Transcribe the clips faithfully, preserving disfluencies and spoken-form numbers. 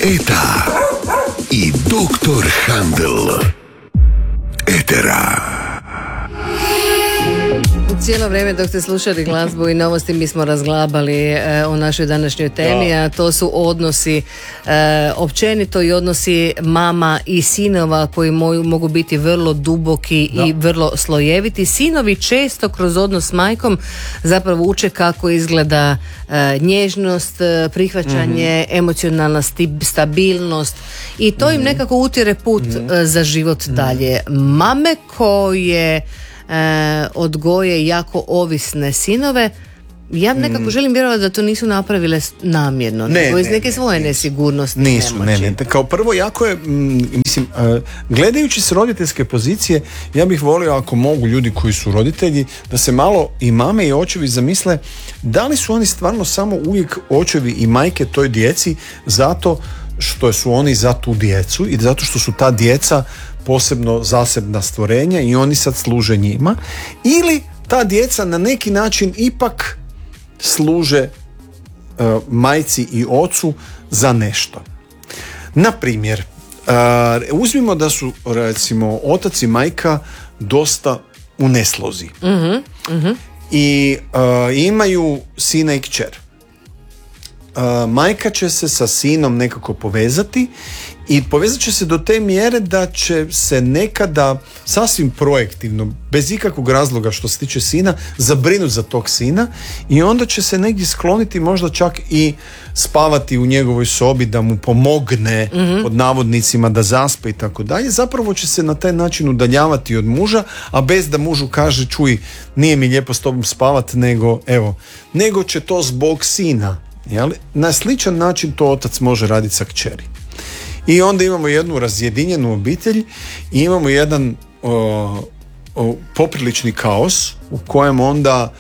Eta i doktor Handel Etera. Cijelo vrijeme dok ste slušali glazbu i novosti mi smo razglabali e, o našoj današnjoj temi, a to su odnosi e, općenito i odnosi mama i sinova koji moju, mogu biti vrlo duboki da. i vrlo slojeviti. Sinovi često kroz odnos s majkom zapravo uče kako izgleda e, nježnost, prihvaćanje, mm-hmm. emocionalna sti, stabilnost i to mm-hmm. im nekako utjere put mm-hmm. e, za život mm-hmm. dalje. Mame koje E, odgoje jako ovisne sinove, ja nekako mm. želim vjerovati da to nisu napravile namjerno, ne, nego iz neke ne, svoje ne, nesigurnosti. Nisu, ne, ne. Kao prvo, jako je, m, mislim, uh, gledajući s roditeljske pozicije, ja bih volio, ako mogu ljudi koji su roditelji, da se malo i mame i očevi zamisle da li su oni stvarno samo uvijek očevi i majke toj djeci zato što su oni za tu djecu i zato što su ta djeca posebno zasebna stvorenja i oni sad služe njima, ili ta djeca na neki način ipak služe uh, majci i ocu za nešto. Na primjer, uh, uzmimo da su recimo otac i majka dosta u neslozi mm-hmm. Mm-hmm. i uh, imaju sina i kćer. Uh, majka će se sa sinom nekako povezati i povezat će se do te mjere da će se nekada sasvim projektivno, bez ikakvog razloga što se tiče sina, zabrinuti za tog sina i onda će se negdje skloniti, možda čak i spavati u njegovoj sobi da mu pomogne mm-hmm. pod navodnicima da zaspe i tako dalje. Zapravo će se na taj način udaljavati od muža, a bez da mužu kaže čuj, nije mi lijepo s tobom spavat, nego evo, nego će to zbog sina. Jel? Na sličan način to otac može raditi sa kćeri. I onda imamo jednu razjedinjenu obitelj i imamo jedan o, o, poprilični kaos u kojem onda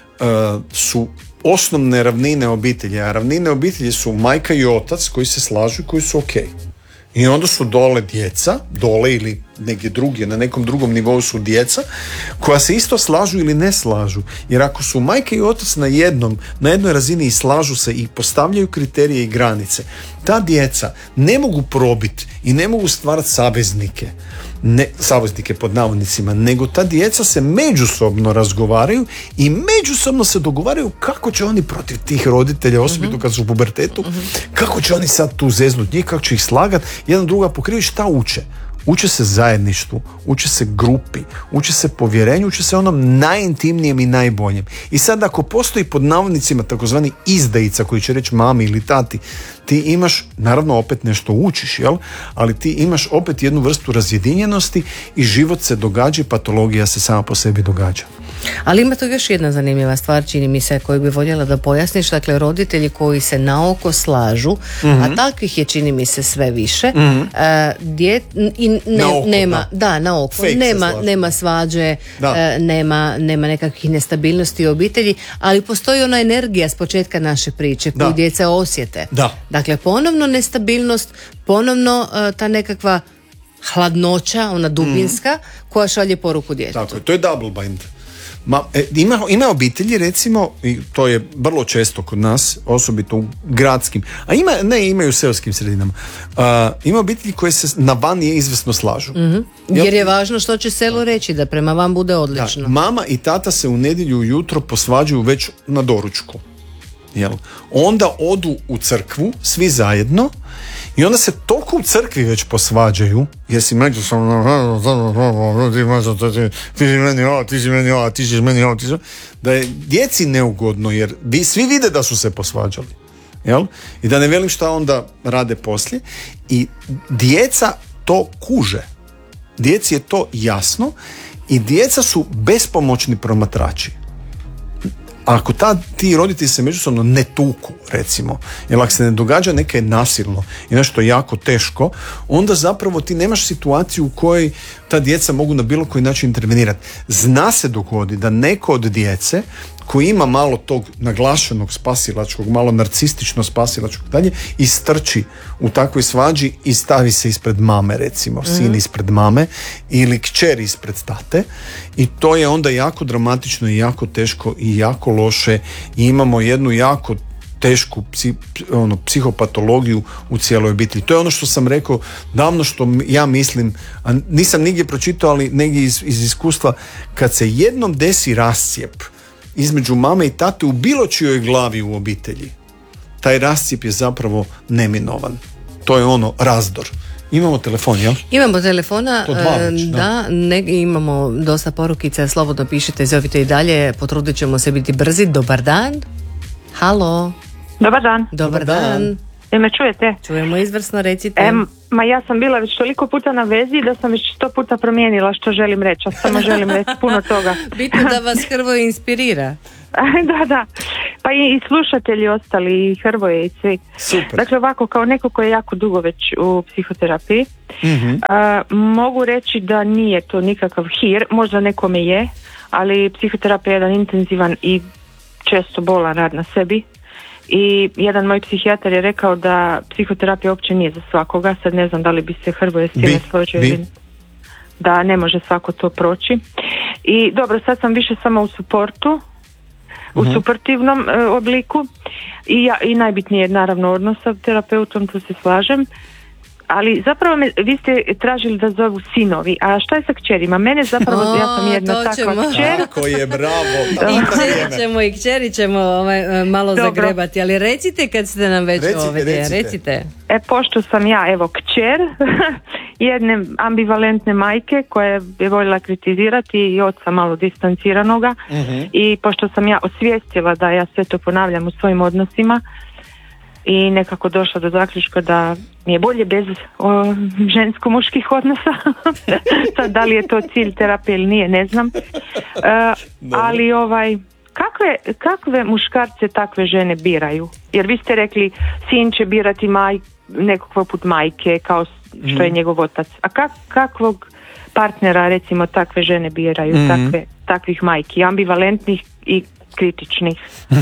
o, su osnovne ravnine obitelji, a ravnine obitelji su majka i otac koji se slažu i koji su ok. I onda su dole djeca, dole ili negdje drugdje, na nekom drugom nivou su djeca koja se isto slažu ili ne slažu. Jer ako su majka i otac na jednom, na jednoj razini i slažu se i postavljaju kriterije i granice, ta djeca ne mogu probiti i ne mogu stvarati saveznike, ne, saveznike pod navodnicima, nego ta djeca se međusobno razgovaraju i međusobno se dogovaraju kako će oni protiv tih roditelja, osobito kad su u pubertetu, kako će oni sad tu zeznut njih, kako će ih slagati, jedan druga pokriviti, šta uče. Uče se zajedništvu, uče se grupi, uče se povjerenju, uče se onom najintimnijem i najboljem. I sad ako postoji pod navodnicima takozvani izdajica koji će reći mami ili tati, ti imaš, naravno opet nešto učiš, jel? Ali ti imaš opet jednu vrstu razjedinjenosti i život se događa i patologija se sama po sebi događa. Ali ima tu još jedna zanimljiva stvar, čini mi se, koju bi voljela da pojasniš. Dakle, roditelji koji se naoko slažu, mm-hmm. a takvih je, čini mi se, sve više. Mm-hmm. Uh, djet, i ne, naoko, nema, da, da naoko. Nema, nema svađe, uh, nema, nema nekakvih nestabilnosti u obitelji, ali postoji ona energija s početka naše priče koju da. djeca osjete. Da. Dakle, ponovno nestabilnost, ponovno uh, ta nekakva hladnoća, ona dubinska, mm-hmm. koja šalje poruku djetetu. Tako je, to je double bind. Ma, e, ima, ima obitelji recimo, i to je vrlo često kod nas, osobito u gradskim, a ima, ne imaju u seoskim sredinama, uh, ima obitelji koje se na van je izvesno slažu. Mm-hmm. Jer je važno što će selo reći, da prema van bude odlično. Da, mama i tata se u nedjelju ujutro posvađaju već na doručku. Jel? Onda odu u crkvu, svi zajedno, i onda se toliko u crkvi već posvađaju, jer si međusobno ti si meni ovo, ti si meni ovo, ti si meni ovo, da je djeci neugodno, jer svi vide da su se posvađali. Jel? I da ne velim šta onda rade poslije. I djeca to kuže. Djeci je to jasno i djeca su bespomoćni promatrači. Ako ta, ti roditelji se međusobno ne tuku, recimo, jer ako se ne događa neke nasilno i nešto jako teško, onda zapravo ti nemaš situaciju u kojoj ta djeca mogu na bilo koji način intervenirati. Zna se dogodi da neko od djece koji ima malo tog naglašenog spasilačkog, malo narcistično spasilačkog dalje, istrči u takvoj svađi i stavi se ispred mame, recimo, mm. sin ispred mame ili kćer ispred tate, i to je onda jako dramatično i jako teško i jako loše i imamo jednu jako tešku psi, ono, psihopatologiju u cijeloj obitelji. To je ono što sam rekao davno, što ja mislim, a nisam nigdje pročitao, ali negdje iz, iz iskustva, kad se jednom desi rascijep između mame i tate u bilo čijoj glavi u obitelji, taj rascijep je zapravo neminovan. To je ono razdor. Imamo telefon, jel? Imamo telefona, To dva već, da. da, ne, imamo dosta porukica, slobodno pišite, zovite i dalje, potrudit ćemo se biti brzi. Dobar dan. Halo. Dobar dan. Dobar, Dobar dan. dan. E, me čujete? Čujemo izvrsno, recite. E, ma ja sam bila već toliko puta na vezi da sam već sto puta promijenila što želim reći, a samo želim reći puno toga. Bitno da vas Hrvoje inspirira. Da, da. Pa i, i slušatelji ostali, i Hrvoje i svi. Super. Dakle, ovako, kao neko ko je jako dugo već u psihoterapiji, Mhm. a, mogu reći da nije to nikakav hir, možda nekome je, ali psihoterapija je jedan intenzivan i često bolan rad na sebi. I jedan moj psihijatar je rekao da psihoterapija uopće nije za svakoga. Sad ne znam da li bi se Hrvoje s time Bi, složio bi. ili da ne može svako to proći. I dobro, sad sam više samo u suportu, u suportivnom e, obliku i, ja, i najbitnije je naravno odnos sa terapeutom, tu se slažem. Ali zapravo me, vi ste tražili da zovu sinovi, a šta je sa kćerima? Mene zapravo, O, ja sam jedna to takva ćemo. kćer. Tako je, bravo. I Tako kćeri je. ćemo, i kćeri ćemo ovaj, malo Dobro. zagrebati, ali recite kad ste nam već Recite, ovdje, recite. recite. E, pošto sam ja, evo, kćer jedne ambivalentne majke koja je voljela kritizirati i oca malo distanciranoga, i pošto sam ja osvijestila da ja sve to ponavljam u svojim odnosima i nekako došla do zaključka da mi je bolje bez o, žensko-muških odnosa. Sad, da li je to cilj terapije ili nije, ne znam. E, ali ovaj kakve, kakve muškarce takve žene biraju? Jer vi ste rekli sin će birati maj, nekog poput majke kao što je njegov otac. A kak, kakvog partnera recimo takve žene biraju, Mhm. takve, takvih majki, ambivalentnih i kritičnih?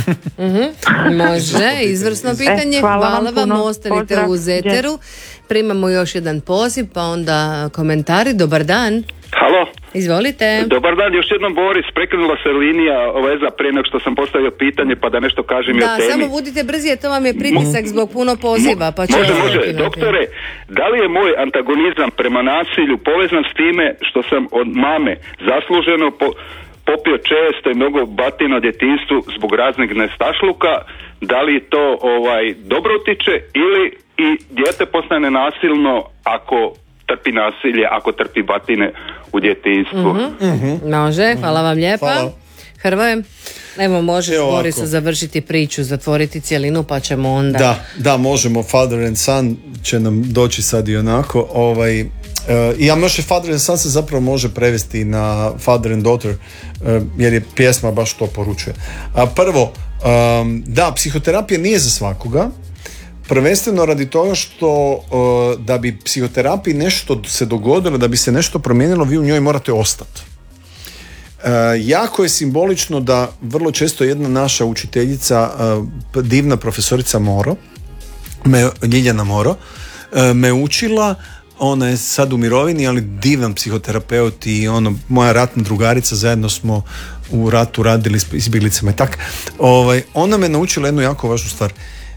Može, izvrsno pitanje. E, hvala Hvala vam vam, puno. ostanite Pozdrav. uz eteru. Primamo još jedan poziv, pa onda komentari. Dobar dan. Halo, Izvolite. dobar dan, još jednom Boris, prekrenula se linija veza prije nego što sam postavio pitanje pa da nešto kažem i o Da, temi. samo budite brzi jer to vam je pritisak zbog puno poziva, pa ću Može, vas može. prekinuti. Doktore, da li je moj antagonizam prema nasilju povezan s time što sam od mame zasluženo po, popio često i mnogo batina u djetinjstvu zbog raznih nestašluka? Da li to ovaj dobro utiče ili i dijete postane nasilno ako trpi nasilje, ako trpi batine u djetinjstvu? Može, hvala vam lijepa. Hvala. Hrvoje, evo možeš Evo ovako. Borisa završiti priču, zatvoriti cjelinu pa ćemo onda... Da, da, možemo. Father and Son će nam doći sad i onako. Ovaj, uh, I a može Father and Son se zapravo može prevesti na Father and Daughter, uh, jer je pjesma baš to poručuje. A prvo, um, da, psihoterapija nije za svakoga. Prvenstveno radi toga što uh, da bi psihoterapiji nešto se dogodilo, da bi se nešto promijenilo, vi u njoj morate ostati. Uh, jako je simbolično da vrlo često jedna naša učiteljica, uh, divna profesorica Moro, me, Ljiljana Moro, uh, me učila. Ona je sad u mirovini, ali divan psihoterapeut i ono, moja ratna drugarica, zajedno smo u ratu radili s izbjeglicama i tak. Ovaj, ona me naučila jednu jako važnu stvar.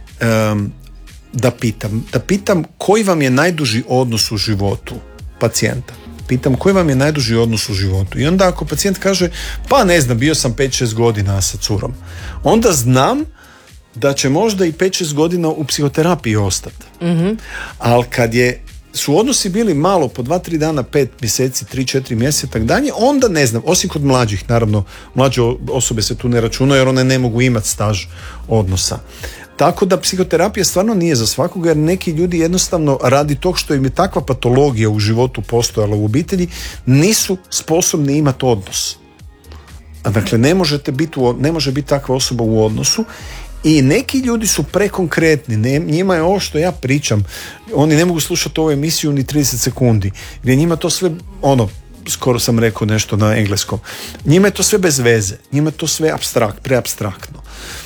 Um, da pitam, da pitam koji vam je najduži odnos u životu pacijenta. Pitam koji vam je najduži odnos u životu. I onda ako pacijent kaže, pa ne znam, bio sam pet šest godina sa curom, onda znam da će možda i pet šest godina u psihoterapiji ostati. Mm-hmm. Ali kad je su odnosi bili malo po dva tri dana, pet mjeseci, tri četiri mjeseca, tak dalje, onda ne znam, osim kod mlađih, naravno, mlađe osobe se tu ne računaju jer one ne mogu imati staž odnosa. Tako da psihoterapija stvarno nije za svakoga, jer neki ljudi jednostavno radi tog što im je takva patologija u životu postojala u obitelji, nisu sposobni imati odnos. Dakle, ne možete biti u, ne može biti takva osoba u odnosu. I neki ljudi su prekonkretni, ne, njima je ovo što ja pričam, oni ne mogu slušati ovu emisiju ni trideset sekundi, jer je njima to sve, ono, skoro sam rekao nešto na engleskom, njima je to sve bez veze, njima je to sve abstrakt, preabstraktno.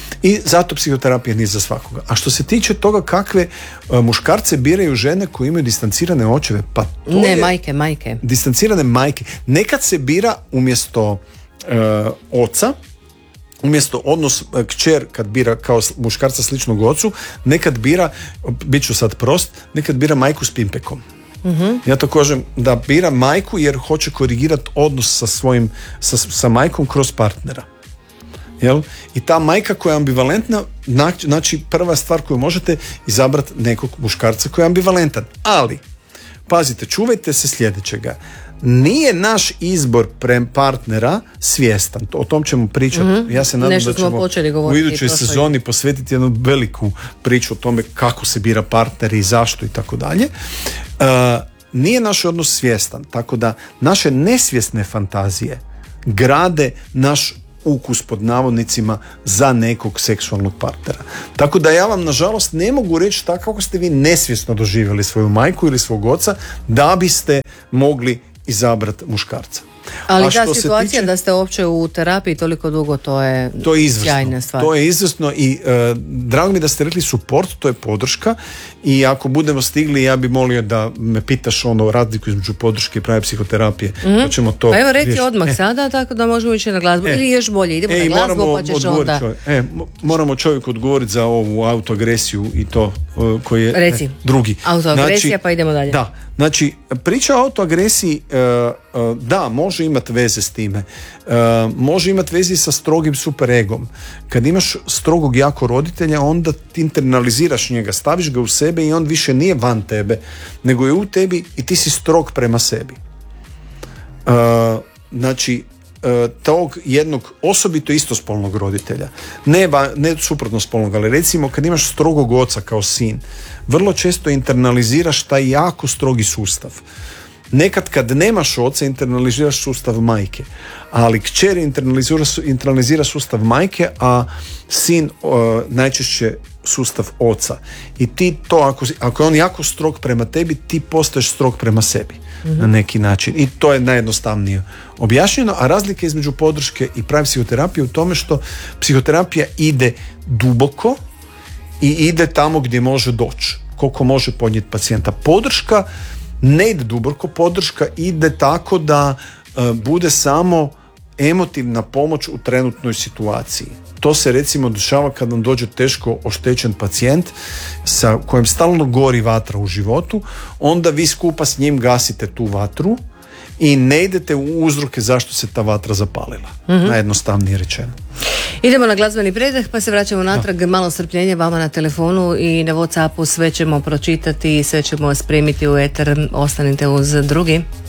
I zato psihoterapija nije za svakoga. A što se tiče toga kakve uh, muškarce biraju žene koje imaju distancirane očeve, pa to Ne, je... majke, majke. Distancirane majke. Nekad se bira umjesto uh, oca, umjesto odnos kćer kad bira kao muškarca sličnog ocu, nekad bira, bit ću sad prost, nekad bira majku s pimpekom. Mm-hmm. Ja to kažem da bira majku jer hoće korigirati odnos sa svojim, sa, sa majkom kroz partnera. Jel? I ta majka koja je ambivalentna, znači prva stvar koju možete izabrati nekog muškarca koji je ambivalentan. Ali, pazite, čuvajte se sljedećega. Nije naš izbor prem partnera svjestan. O tom ćemo pričati. Mm-hmm. Ja se nadam Nešto da ćemo u idućoj sezoni posvetiti jednu veliku priču o tome kako se bira partner i zašto i tako dalje. Nije naš odnos svjestan. Tako da naše nesvjesne fantazije grade naš ukus pod navodnicima za nekog seksualnog partnera. Tako da ja vam nažalost ne mogu reći tako kako ste vi nesvjesno doživjeli svoju majku ili svog oca da biste mogli izabrati muškarca. Ali ta situacija tiče, da ste uopće u terapiji toliko dugo, to je, to je izvrsno, sjajna stvar. To je izvrsno i uh, drago mi da ste rekli support, to je podrška i ako budemo stigli, ja bi molio da me pitaš ono razliku između podrške i prave psihoterapije. Mm-hmm. Pa ćemo to pa evo reći riješiti. odmah e. sada, tako da možemo ići na glazbu. E. Ili još bolje, idemo e, na glazbu pa ćeš onda... Čovjek. E, moramo čovjeku odgovoriti za ovu autoagresiju i to uh, koji je Reci, e, drugi. Autoagresija, znači, pa idemo dalje. Da, znači priča o autoagresiji uh, uh, da, može imati veze s time. Uh, može imati veze sa strogim superegom. Kad imaš strogog jako roditelja, onda ti internaliziraš njega, staviš ga u sebe i on više nije van tebe, nego je u tebi i ti si strog prema sebi. Uh, znači, uh, tog jednog osobito istospolnog roditelja, ne, va, ne suprotno spolnog, ali recimo kad imaš strogog oca kao sin, vrlo često internaliziraš taj jako strogi sustav. Nekad kad nemaš oca, internaliziraš sustav majke, ali kćer internalizira, internalizira sustav majke, a sin uh, najčešće sustav oca. I ti to, ako, ako je on jako strog prema tebi, ti postaješ strog prema sebi. Mm-hmm. Na neki način. I to je najjednostavnije objašnjeno, a razlika između podrške i prave psihoterapije u tome što psihoterapija ide duboko i ide tamo gdje može doći, koliko može podnijeti pacijenta. Podrška ne ide duboko, podrška ide tako da uh, bude samo emotivna pomoć u trenutnoj situaciji. To se recimo dešava kad nam dođe teško oštećen pacijent sa kojem stalno gori vatra u životu, onda vi skupa s njim gasite tu vatru i ne idete u uzroke zašto se ta vatra zapalila. Mm-hmm. Najjednostavnije rečeno. Idemo na glazbeni predah pa se vraćamo natrag. Da. Malo strpljenja vama na telefonu i na WhatsAppu, sve ćemo pročitati i sve ćemo spremiti u eter. Ostanite uz drugi.